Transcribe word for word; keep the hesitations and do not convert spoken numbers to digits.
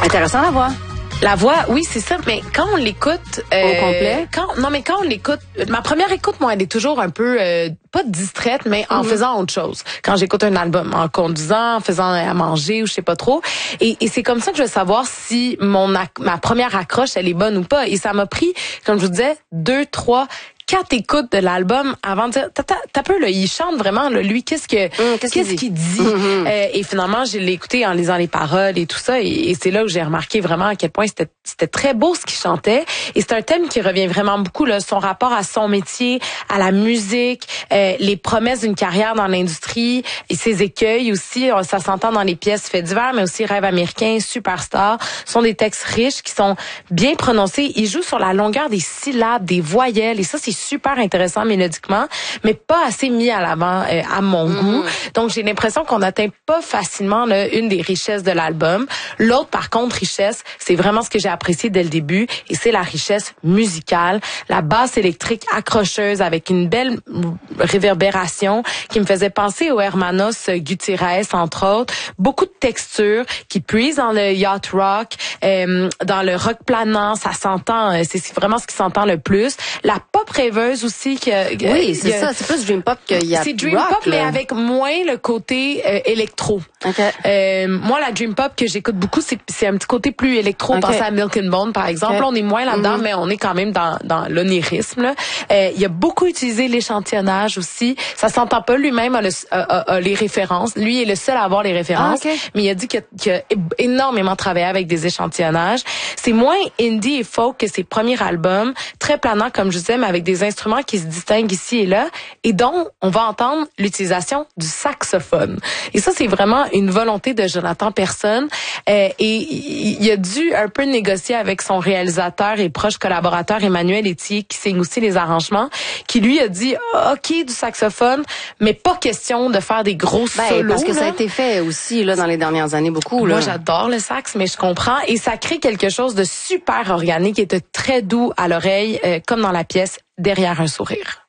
Intéressant à voir. La voix, oui, c'est ça. Mais quand on l'écoute, euh, au complet, quand non, mais quand on l'écoute, ma première écoute, moi, elle est toujours un peu euh, pas distraite, mais en mm-hmm. faisant autre chose. Quand j'écoute un album, en conduisant, en faisant à manger ou je sais pas trop. Et, et c'est comme ça que je veux savoir si mon ac- ma première accroche, elle est bonne ou pas. Et ça m'a pris, comme je vous disais, deux, trois. Quatre écoutes de l'album avant de dire t'as t'as peu là, il chante vraiment là, lui qu'est-ce que mmh, qu'est-ce, qu'est-ce qu'il dit, qu'il dit? Mmh. euh, et finalement je l'ai écouté en lisant les paroles et tout ça et, et c'est là où j'ai remarqué vraiment à quel point c'était c'était très beau ce qu'il chantait et c'est un thème qui revient vraiment beaucoup là, son rapport à son métier, à la musique, euh, les promesses d'une carrière dans l'industrie et ses écueils aussi, ça s'entend dans les pièces faits divers mais aussi Rêve américain, Superstar, sont des textes riches qui sont bien prononcés, il joue sur la longueur des syllabes, des voyelles et ça c'est super intéressant mélodiquement, mais pas assez mis à l'avant euh, à mon mm-hmm. goût. Donc j'ai l'impression qu'on n'atteint pas facilement là, une des richesses de l'album. L'autre par contre richesse, c'est vraiment ce que j'ai apprécié dès le début et c'est la richesse musicale, la basse électrique accrocheuse avec une belle réverbération qui me faisait penser au Hermanos Gutiérrez entre autres, beaucoup de textures qui puisent dans le yacht rock, euh, dans le rock planant, ça s'entend, c'est vraiment ce qui s'entend le plus. La pop rêveuse aussi que oui c'est ça, c'est plus dream pop qu'il y a c'est dream rock, pop là. Mais avec moins le côté euh, électro. Okay. Euh, moi la dream pop que j'écoute beaucoup c'est c'est un petit côté plus électro. Okay. Pensez à Milk and Bone par exemple. Okay. Là, on est moins là-dedans mm-hmm. mais on est quand même dans dans l'onirisme là. Euh, il y a beaucoup utilisé l'échantillonnage aussi. Ça s'entend pas, lui-même a, le, a, a, a les références. Lui est le seul à avoir les références. Ah, okay. Mais il a dit qu'il a, qu'il a énormément travaillé avec des échantillonnages. C'est moins indie et folk que ses premiers albums, très planant comme je disais, mais avec des instruments qui se distinguent ici et là, et dont on va entendre l'utilisation du saxophone. Et ça, c'est vraiment une volonté de Jonathan Persson. Euh, et il a dû un peu négocier avec son réalisateur et proche collaborateur Emmanuel Etier, qui signe aussi les arrangements, qui lui a dit « OK, du saxophone, mais pas question de faire des gros ben, solos. » Parce que là. ça a été fait aussi là dans les dernières années, beaucoup. Là. Moi, j'adore le sax, mais je comprends. Et ça crée quelque chose de super organique et de très doux à l'oreille, euh, comme dans la pièce Derrière un sourire.